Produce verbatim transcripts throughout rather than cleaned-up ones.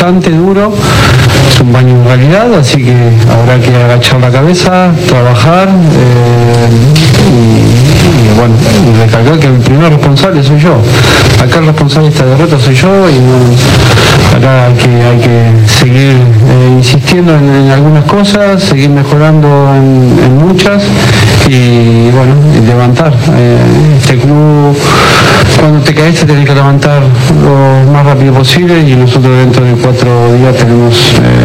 bastante duro, es un baño en realidad, así que habrá que agachar la cabeza, trabajar eh, y, y bueno, y recalcar que el primer responsable soy yo. Acá el responsable de esta derrota soy yo y no, acá hay que, hay que seguir eh, insistiendo en, en algunas cosas, seguir mejorando en, en muchas y bueno, y levantar. Eh, este club, cuando te caes te tenés que levantar lo más rápido posible y nosotros dentro de cuatro días tenemos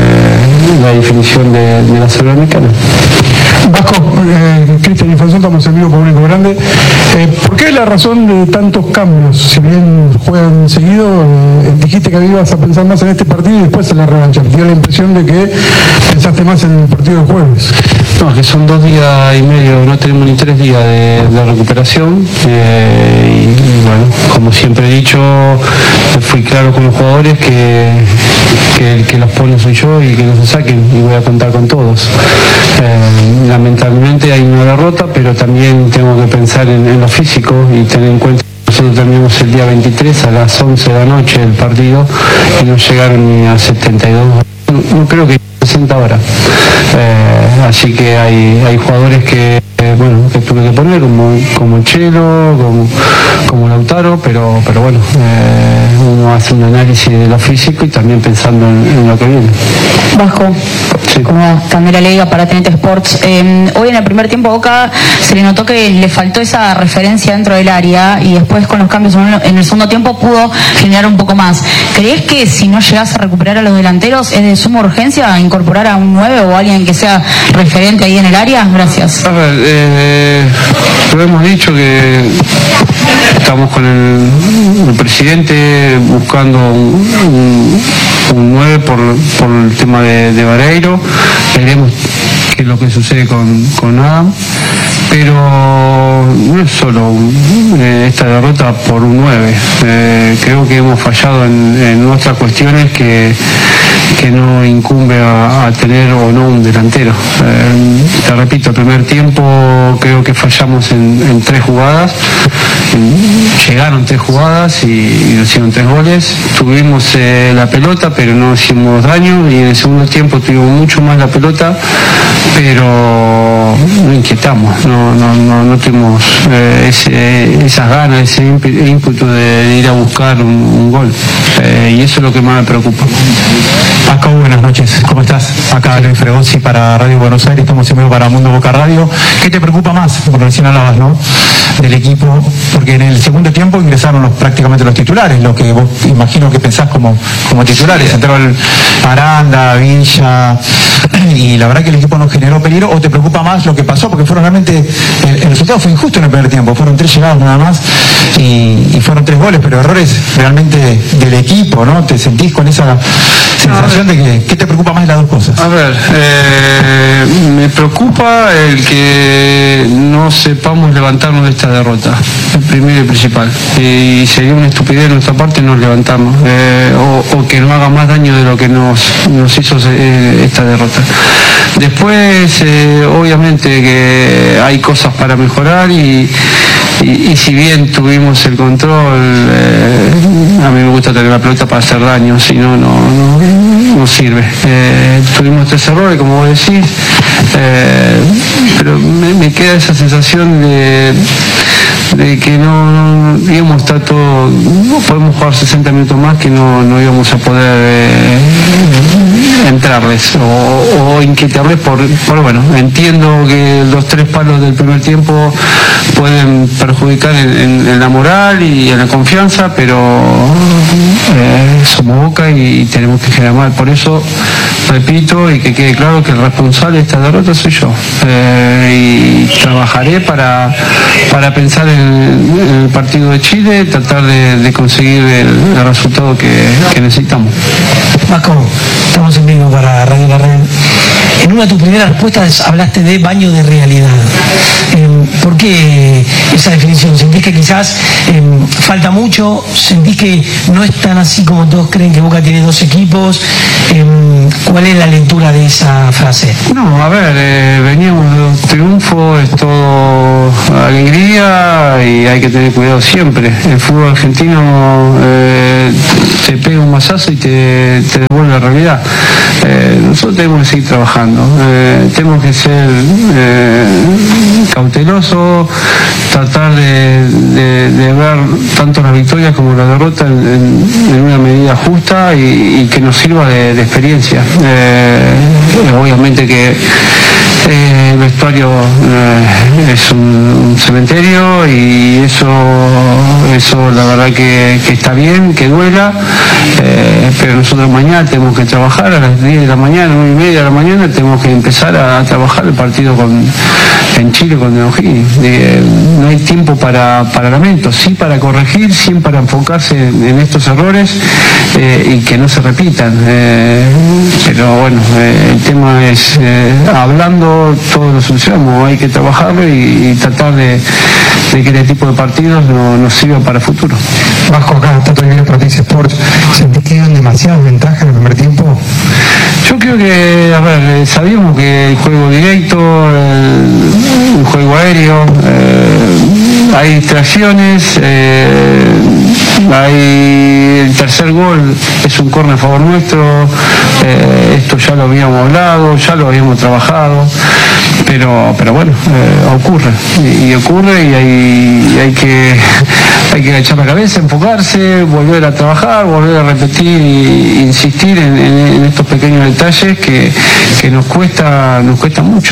eh, la definición de, de la Sudamericana. Vasco, eh, Cristian Infanzón, estamos en vivo Público Grande. Eh, ¿Por qué la razón de tantos cambios? Si bien juegan seguido, eh, dijiste que ibas a pensar más en este partido y después en la revancha. Me dio la impresión de que pensaste más en el partido del jueves. No, que son dos días y medio, no tenemos ni tres días de, de recuperación eh, y, y bueno, como siempre he dicho, fui claro con los jugadores que, que el que los pone soy yo y que no se saquen y voy a contar con todos. Eh, lamentablemente hay una derrota, pero también tengo que pensar en, en lo físico y tener en cuenta que nosotros terminamos el día veintitrés a las once de la noche el partido y no llegaron ni a setenta y dos, no, no creo que sesenta horas. Eh, así que hay, hay jugadores que eh, bueno, que tuve que poner como, como Chelo, como, como Lautaro, pero, pero bueno, eh, uno hace un análisis de lo físico y también pensando en, en lo que viene. Vasco, sí. Como Candela Leiga para T N T Sports, eh, hoy en el primer tiempo a Boca se le notó que le faltó esa referencia dentro del área y después con los cambios en el segundo tiempo pudo generar un poco más. ¿Crees que si no llegas a recuperar a los delanteros es de suma urgencia incorporar a un nueve o alguien que sea referente ahí en el área? Gracias. A ver, eh, lo hemos dicho que estamos con el, el presidente buscando un, un, un nueve por, por el tema de, de Vareiro. Veremos qué es lo que sucede con, con Adam, pero no es solo eh, esta derrota por un nueve. Eh, creo que hemos fallado en, en nuestras cuestiones que que no incumbe a, a tener o no un delantero. Eh, te repito, el primer tiempo creo que fallamos en, en tres jugadas, llegaron tres jugadas y, y nos hicieron tres goles, tuvimos eh, la pelota pero no hicimos daño y en el segundo tiempo tuvimos mucho más la pelota pero no inquietamos, no, no, no, no tuvimos eh, ese, esas ganas, ese ímpetu de ir a buscar un, un gol eh, y eso es lo que más me preocupa. Vasco, buenas noches, ¿cómo estás? Acá Luis Fregonzi para Radio Buenos Aires, estamos en vivo para Mundo Boca Radio. ¿Qué te preocupa más? Porque recién hablabas, ¿no?, del equipo, porque en el segundo tiempo ingresaron los, prácticamente los titulares, lo que vos imagino que pensás como, como titulares. Entró el Aranda, Villa, y la verdad que el equipo no generó peligro. ¿O te preocupa más lo que pasó? Porque fueron realmente, el, el resultado fue injusto en el primer tiempo, fueron tres llegadas nada más y, y fueron tres goles, pero errores realmente del equipo, ¿no? ¿Te sentís con esa sensación de que, qué te preocupa más de las dos cosas? A ver, eh, me preocupa el que no sepamos levantarnos de esta derrota, el primero y principal, y sería una estupidez de nuestra parte no levantarnos, eh, o, o que no haga más daño de lo que nos, nos hizo eh, esta derrota. Después, eh, obviamente que hay cosas para mejorar y, y, y si bien tuvimos el control, eh, a mí me gusta tener la pelota para hacer daño, si no, no, no, no sirve. Eh, tuvimos tres errores, como vos decís, eh, pero me, me queda esa sensación de, de que no, no íbamos a estar todo, no podemos jugar sesenta minutos más, que no, no íbamos a poder eh, entrarles o, o inquietarles por, por, bueno, entiendo que los tres palos del primer tiempo pueden perjudicar en, en, en la moral y en la confianza, pero eh, somos Boca y tenemos que generar mal. Por eso repito y que quede claro que el responsable de esta derrota soy yo, eh, y trabajaré para, para pensar en, en el partido de Chile, tratar de, de conseguir el, el resultado que, que necesitamos. Vasco, estamos en vivo para Radio La Red. En una de tus primeras respuestas hablaste de baño de realidad. Eh, ¿Por qué esa definición? ¿Sentís que quizás eh, falta mucho? ¿Sentís que no es tan así como todos creen, que Boca tiene dos equipos? Eh, ¿Cuál es la lectura de esa frase? No, a ver, eh, veníamos de un triunfo, es todo alegría y hay que tener cuidado siempre. El fútbol argentino eh, te pega un mazazo y te, te devuelve la realidad. Eh, nosotros tenemos que seguir trabajando, eh, tenemos que ser eh, cautelosos, tratar de, de, de ver tanto las victorias como la derrota en, en, en una medida justa y, y que nos sirva de, de experiencia. Eh, obviamente que eh, el vestuario eh, es un, un cementerio y eso, eso la verdad que, que está bien, que duela, eh, pero nosotros mañana tenemos que trabajar a las diez de la mañana, nueve y media de la mañana, tenemos que empezar a, a trabajar el partido con, en Chile con Neuquén. Eh, no hay tiempo para, para lamentos, sí para corregir, sí para enfocarse en, en estos errores eh, y que no se repitan. Eh, pero bueno, eh, el tema es, eh, hablando todo lo solucionamos, hay que trabajarlo y, y tratar de, de que este tipo de partidos no, nos sirva para el futuro. Vasco, acá Tato Olivera para T C Sports. ¿Sentís que iban demasiadas ventajas en el primer tiempo? Yo creo que, a ver, eh, sabíamos que el juego directo, el, el juego aéreo, eh, hay distracciones, eh, hay el tercer gol, es un córner a favor nuestro, eh, esto ya lo habíamos hablado, ya lo habíamos trabajado, pero pero bueno, eh, ocurre, y, y ocurre y hay, y hay que hay que echar la cabeza, enfocarse, volver a trabajar, volver a repetir e insistir en, en, en estos pequeños detalles que, que nos cuesta nos cuesta mucho.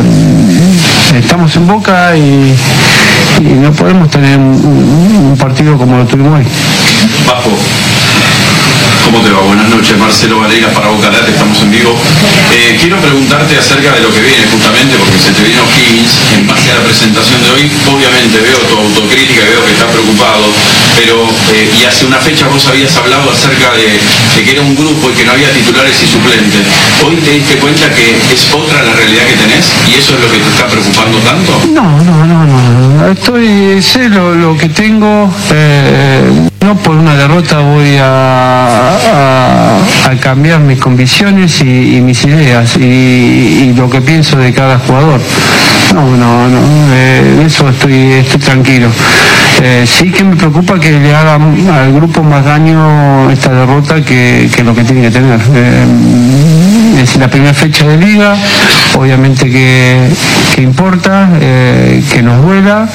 Eh, estamos en Boca y, y no podemos tener un, un partido como lo tuvimos hoy. Vasco, ¿cómo te va? Buenas noches, Marcelo Valera para Boca Late, estamos en vivo. Eh, quiero preguntarte acerca de lo que viene, justamente porque se te vino Higgins en base a la presentación de hoy. Obviamente veo tu autocrítica y veo que estás preocupado, pero eh, y hace una fecha vos habías hablado acerca de, de que era un grupo y que no había titulares y suplentes. ¿Hoy te diste cuenta que es otra la realidad que tenés y eso es lo que te está preocupando tanto? No, no, no, no. Estoy, sé lo, lo que tengo. Eh, no por una derrota voy a, a, a cambiar mis convicciones y, y mis ideas y, y lo que pienso de cada jugador. No, no, no. Eh, eso estoy, estoy tranquilo. Eh, sí que me preocupa que le haga al grupo más daño esta derrota que, que lo que tiene que tener. Eh, es la primera fecha de liga, obviamente que, que importa, eh, que nos duela,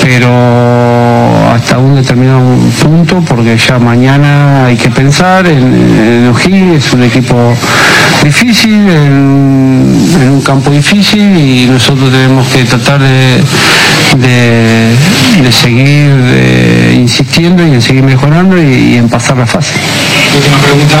pero hasta un determinado punto, porque ya mañana hay que pensar en, en O'Higgins, es un equipo difícil, en, en un campo difícil y nosotros tenemos que tratar de, de, de seguir de, insistiendo y en seguir mejorando y, y en pasar la fase. Última pregunta.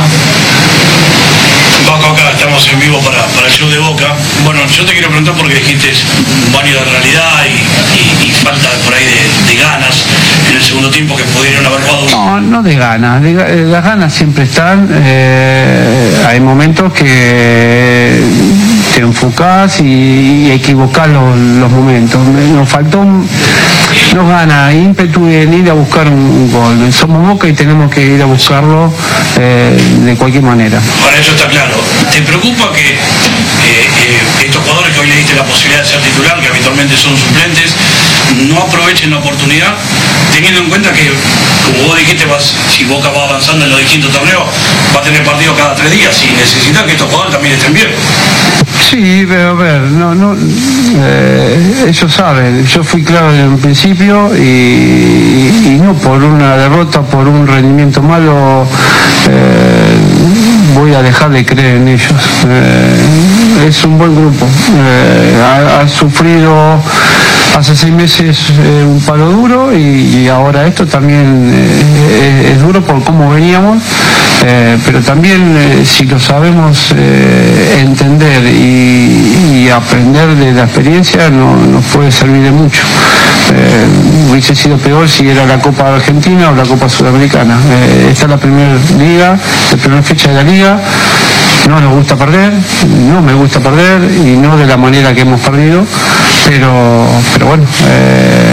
Vasco, acá estamos en vivo para, para el show de Boca. Bueno, yo te quiero preguntar porque dijiste un baño de realidad y, y, y falta por ahí de, de ganas en el segundo tiempo que pudieron haber jugado. No, no de ganas, de, las ganas siempre están. Eh, hay momentos que te enfocás y, y equivocás los, los momentos. Nos faltó, nos gana ímpetu en ir a buscar un, un gol. Somos Boca y tenemos que ir a buscarlo eh, de cualquier manera. Para eso está claro. ¿Te preocupa que eh, eh, estos jugadores que hoy le diste la posibilidad de ser titular, que habitualmente son suplentes, no aprovechen la oportunidad, teniendo en cuenta que, como vos dijiste, vas, si Boca va avanzando en los distintos torneos, va a tener partidos cada tres días y necesita que estos jugadores también estén bien? Sí, pero a ver, no, no, eh, ellos saben, yo fui claro desde un principio y, y no por una derrota, por un rendimiento malo, eh, voy a dejar de creer en ellos. Eh, es un buen grupo, eh, ha, ha sufrido hace seis meses eh, un palo duro y, y ahora esto también eh, es, es duro por cómo veníamos, eh, pero también eh, si lo sabemos eh, entender y, y aprender de la experiencia no, nos puede servir de mucho. Eh, hubiese sido peor si era la Copa Argentina o la Copa Sudamericana. Eh, esta es la primera liga, la primera fecha de la liga. No nos gusta perder, no me gusta perder y no de la manera que hemos perdido, pero, pero bueno, eh,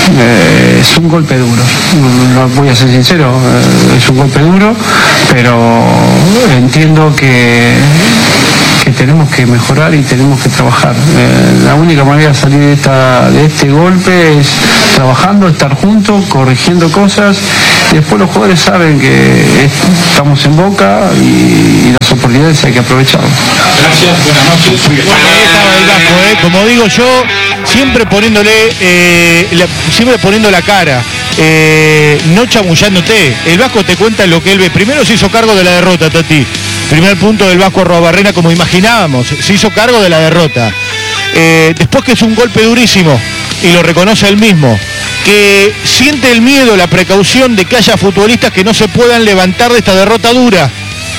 eh, es un golpe duro, no, voy a ser sincero, eh, es un golpe duro, pero entiendo que, que tenemos que mejorar y tenemos que trabajar. Eh, la única manera de salir de, esta, de este golpe es trabajando, estar juntos, corrigiendo cosas, y después los jugadores saben que es, estamos en Boca y, y las oportunidades hay que aprovecharlas. Gracias, buenas noches. Bueno, ahí estaba el Vasco, ¿eh? Como digo yo, siempre poniéndole, eh, la, siempre poniendo la cara, eh, no chamullándote. El Vasco te cuenta lo que él ve. Primero se hizo cargo de la derrota, Tati. Primer punto del Vasco Arruabarrena, como imaginábamos, se hizo cargo de la derrota. Eh, después que es un golpe durísimo, y lo reconoce él mismo, que siente el miedo, la precaución de que haya futbolistas que no se puedan levantar de esta derrota dura.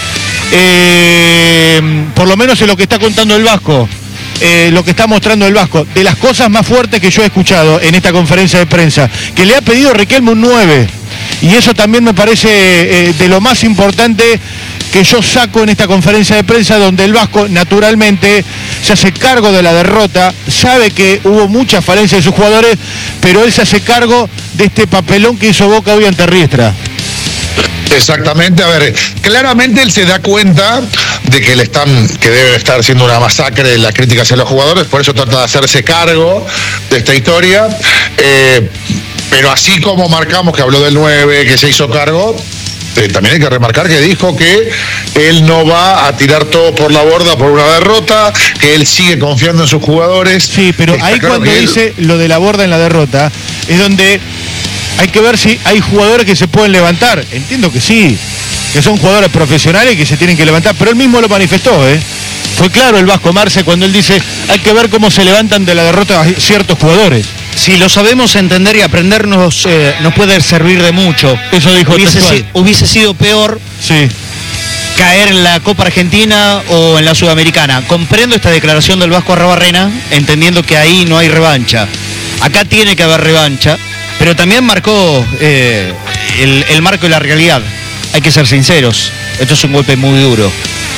Eh, por lo menos es lo que está contando el Vasco, eh, lo que está mostrando el Vasco, de las cosas más fuertes que yo he escuchado en esta conferencia de prensa, que le ha pedido Riquelme un nueve, y eso también me parece eh, de lo más importante que yo saco en esta conferencia de prensa, donde el Vasco naturalmente se hace cargo de la derrota, sabe que hubo muchas falencias de sus jugadores, pero él se hace cargo de este papelón que hizo Boca hoy ante Riestra. Exactamente, a ver, claramente él se da cuenta de que le están, que debe estar siendo una masacre la crítica hacia los jugadores, por eso trata de hacerse cargo de esta historia, eh, pero así como marcamos que habló del nueve, que se hizo cargo, eh, también hay que remarcar que dijo que él no va a tirar todo por la borda por una derrota, que él sigue confiando en sus jugadores. Sí, pero Está ahí claro cuando él... dice lo de la borda en la derrota, es donde hay que ver si hay jugadores que se pueden levantar. Entiendo que sí, que son jugadores profesionales que se tienen que levantar, pero él mismo lo manifestó, ¿eh? Fue claro el Vasco Marce cuando él dice, hay que ver cómo se levantan de la derrota ciertos jugadores. Si lo sabemos entender y aprender nos, eh, nos puede servir de mucho. Eso dijo hubiese, si, hubiese sido peor sí. caer en la Copa Argentina o en la Sudamericana. Comprendo esta declaración del Vasco Arruabarrena, entendiendo que ahí no hay revancha. Acá tiene que haber revancha, pero también marcó eh, el, el marco de la realidad. Hay que ser sinceros, esto es un golpe muy duro.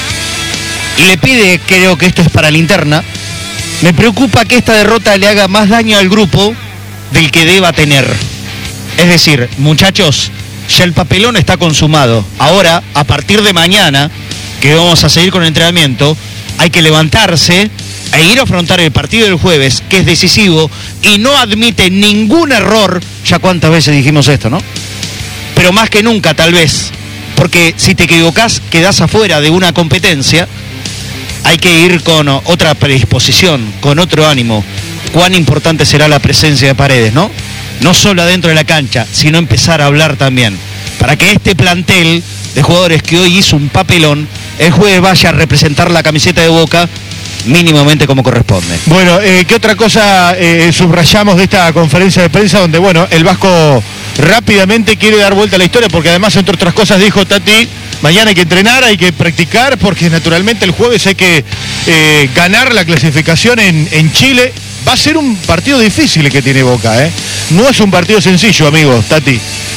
Y le pide, creo que esto es para la interna, me preocupa que esta derrota le haga más daño al grupo del que deba tener. Es decir, muchachos, ya el papelón está consumado. Ahora, a partir de mañana, que vamos a seguir con el entrenamiento, hay que levantarse e ir a afrontar el partido del jueves, que es decisivo y no admite ningún error. Ya cuántas veces dijimos esto, ¿no? Pero más que nunca, tal vez, porque si te equivocás, quedás afuera de una competencia. Hay que ir con otra predisposición, con otro ánimo. Cuán importante será la presencia de Paredes, ¿no? No solo adentro de la cancha, sino empezar a hablar también. Para que este plantel de jugadores que hoy hizo un papelón, el jueves vaya a representar la camiseta de Boca mínimamente como corresponde. Bueno, eh, ¿qué otra cosa eh, subrayamos de esta conferencia de prensa donde, bueno, el Vasco rápidamente quiere dar vuelta a la historia, porque además, entre otras cosas, dijo Tati, mañana hay que entrenar, hay que practicar, porque naturalmente el jueves hay que eh, ganar la clasificación en, en Chile. Va a ser un partido difícil el que tiene Boca, ¿eh? No es un partido sencillo, amigos, Tati.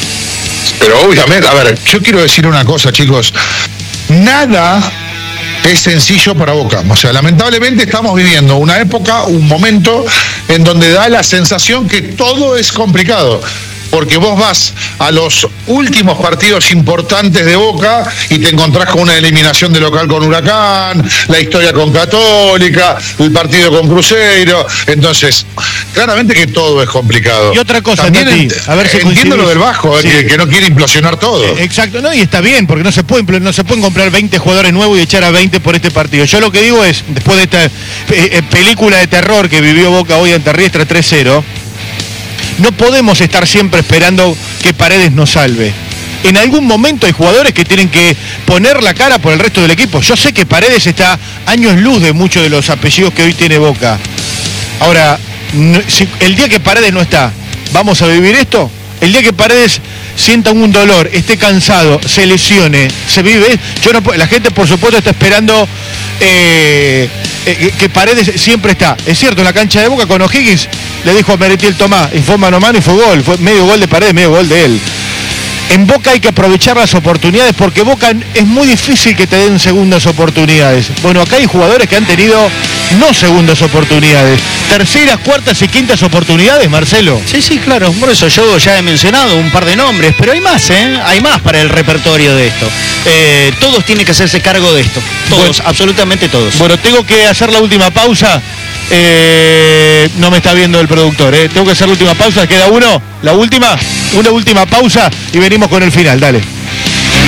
Pero obviamente, a ver, yo quiero decir una cosa, chicos. Nada es sencillo para Boca. O sea, lamentablemente estamos viviendo una época, un momento en donde da la sensación que todo es complicado. Porque vos vas a los últimos partidos importantes de Boca y te encontrás con una eliminación de local con Huracán, la historia con Católica, el partido con Cruzeiro. Entonces, claramente que todo es complicado. Y otra cosa, también Tati, ent- a ver si entiendo lo del Vasco, sí. que, que no quiere implosionar todo. Eh, exacto, no, y está bien, porque no se pueden no se pueden comprar veinte jugadores nuevos y echar a veinte por este partido. Yo lo que digo es, después de esta eh, eh, película de terror que vivió Boca hoy ante Riestra tres cero, no podemos estar siempre esperando que Paredes nos salve. En algún momento hay jugadores que tienen que poner la cara por el resto del equipo. Yo sé que Paredes está años luz de muchos de los apellidos que hoy tiene Boca. Ahora, no, si el día que Paredes no está, ¿vamos a vivir esto? El día que Paredes sienta un dolor, esté cansado, se lesione, se vive. Yo no, la gente, por supuesto, está esperando eh, eh, que Paredes siempre está. Es cierto, en la cancha de Boca con O'Higgins le dijo a Meretiel Tomás, y fue mano a mano y fue gol, fue medio gol de Paredes, medio gol de él. en Boca hay que aprovechar las oportunidades porque Boca es muy difícil que te den segundas oportunidades. Bueno, acá hay jugadores que han tenido no segundas oportunidades, terceras, cuartas y quintas oportunidades, Marcelo. Sí, sí, claro, por eso yo ya he mencionado un par de nombres, pero hay más, ¿eh? Hay más para el repertorio de esto. Eh, todos tienen que hacerse cargo de esto, todos, bueno, absolutamente todos. Bueno, tengo que hacer la última pausa. Eh, no me está viendo el productor, ¿eh? Tengo que hacer la última pausa, queda uno, la última, una última pausa y venimos con el final, dale.